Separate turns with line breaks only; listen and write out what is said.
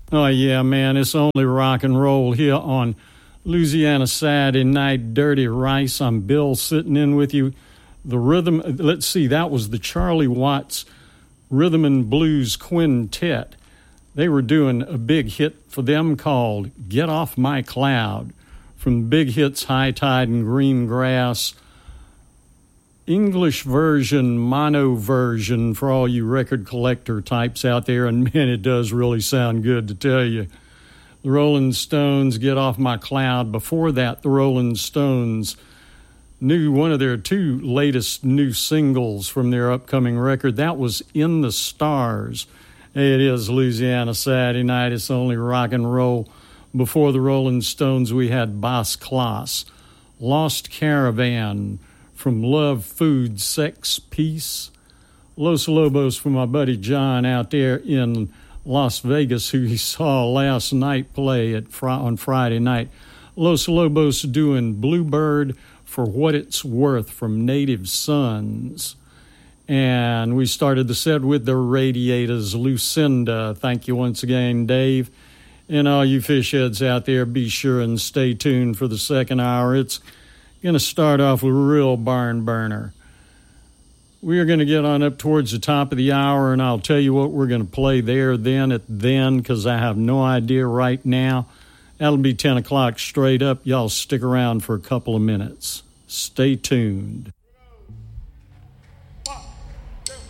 Oh, yeah, man, it's only rock and roll here on Louisiana Saturday Night Dirty Rice. I'm Bill sitting in with you. The rhythm, let's see, that was the Charlie Watts Rhythm and Blues Quintet. They were doing a big hit for them called Get Off My Cloud from Big Hits, High Tide and Green Grass. English version, mono version for all you record collector types out there, and man, it does really sound good to tell you. The Rolling Stones, Get Off My Cloud. Before that, the Rolling Stones knew one of their two latest new singles from their upcoming record. That was In the Stars. It is Louisiana Saturday Night. It's only rock and roll. Before the Rolling Stones, we had Bas Klaas, Lost Caravan, from Love, Food, Sex, Peace. Los Lobos for my buddy John out there in Las Vegas, who he saw last night play on Friday night. Los Lobos doing Bluebird for What It's Worth from Native Sons. And we started the set with the Radiators, Lucinda. Thank you once again, Dave. And all you fish heads out there, be sure and stay tuned for the second hour. It's going to start off with a real barn burner. We are going to get on up towards the top of the hour, and I'll tell you what we're going to play there then, because I have no idea right now. That'll be 10 o'clock straight up. Y'all stick around for a couple of minutes. Stay tuned.